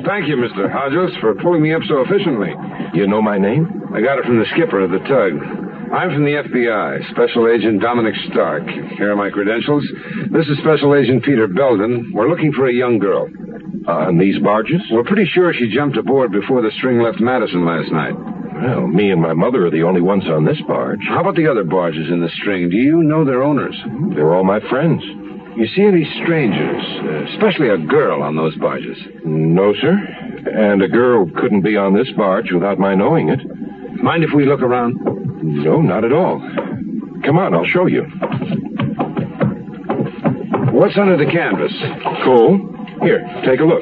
thank you, Mr. Hodges, for pulling me up so efficiently. You know my name? I got it from the skipper of the tug. I'm from the FBI, Special Agent Dominic Stark. Here are my credentials. This is Special Agent Peter Belden. We're looking for a young girl. On these barges? We're pretty sure she jumped aboard before the string left Madison last night. Well, me and my mother are the only ones on this barge. How about the other barges in the string? Do you know their owners? They're all my friends. You see any strangers, especially a girl, on those barges? No, sir. And a girl couldn't be on this barge without my knowing it. Mind if we look around? No, not at all. Come on, I'll show you. What's under the canvas? Coal. Here, take a look.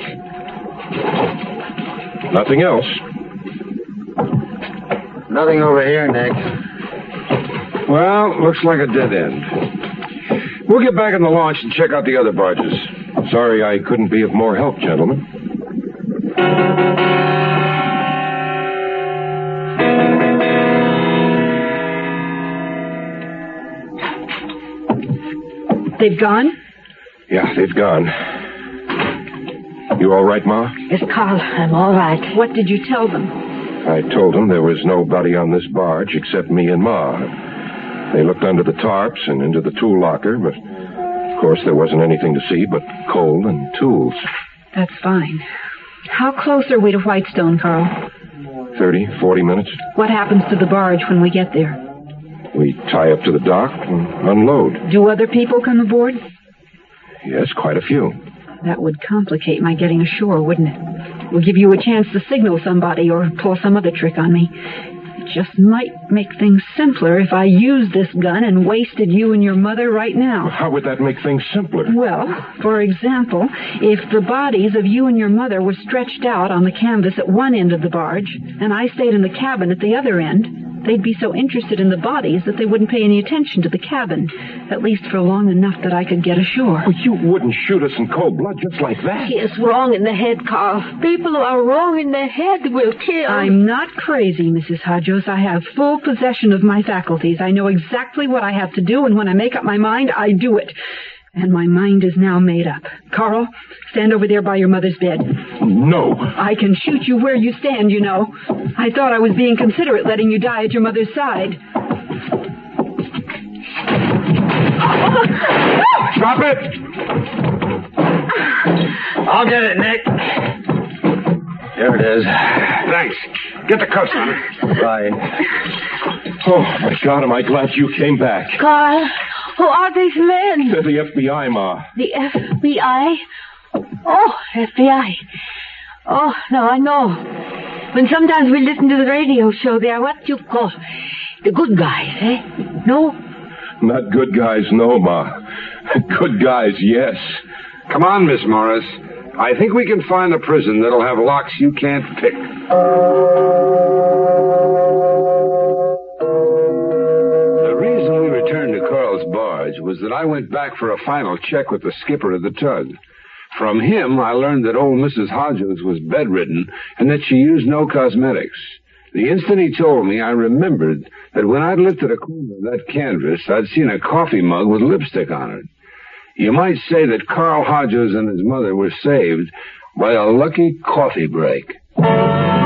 Nothing else. Nothing over here, Nick. Well, looks like a dead end. We'll get back on the launch and check out the other barges. Sorry I couldn't be of more help, gentlemen. They've gone? Yeah, they've gone. You all right, Ma? Yes, Carl, I'm all right. What did you tell them? I told them there was nobody on this barge except me and Ma. They looked under the tarps and into the tool locker, but of course there wasn't anything to see but coal and tools. That's fine. How close are we to Whitestone, Carl? 30, 40 minutes. What happens to the barge when we get there? We tie up to the dock and unload. Do other people come aboard? Yes, quite a few. That would complicate my getting ashore, wouldn't it? It would give you a chance to signal somebody or pull some other trick on me. It just might make things simpler if I used this gun and wasted you and your mother right now. How would that make things simpler? Well, for example, if the bodies of you and your mother were stretched out on the canvas at one end of the barge, and I stayed in the cabin at the other end, they'd be so interested in the bodies that they wouldn't pay any attention to the cabin, at least for long enough that I could get ashore. Well, you wouldn't shoot us in cold blood just like that. He is wrong in the head, Carl. People who are wrong in the head will kill. I'm not crazy, Mrs. Hodges. I have full possession of my faculties. I know exactly what I have to do, and when I make up my mind, I do it. And my mind is now made up. Carl, stand over there by your mother's bed. No. I can shoot you where you stand, you know. I thought I was being considerate letting you die at your mother's side. Stop it! I'll get it, Nick. There it is. Thanks. Get the cuffs on it. Right. Oh, my God, am I glad you came back. Carl, who are these men? They're the FBI, Ma. The FBI? Oh, FBI. Oh, no, I know. When sometimes we listen to the radio show, they are what you call the good guys, eh? No? Not good guys, no, Ma. Good guys, yes. Come on, Miss Morris. I think we can find a prison that'll have locks you can't pick. The reason we returned to Carl's barge was that I went back for a final check with the skipper of the tug. From him, I learned that old Mrs. Hodges was bedridden and that she used no cosmetics. The instant he told me, I remembered that when I'd lifted a corner of that canvas, I'd seen a coffee mug with lipstick on it. You might say that Carl Hodges and his mother were saved by a lucky coffee break.